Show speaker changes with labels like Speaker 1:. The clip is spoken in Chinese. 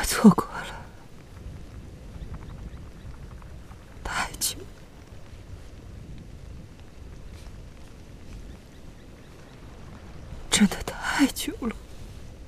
Speaker 1: 错过了太久，真的太久了。